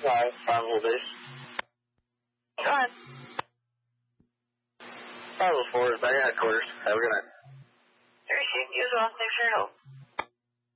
Alright, Bravo base. Go ahead. Bravo 4 is back at headquarters. Have a good night. Tracy, you as well. Thanks for your help.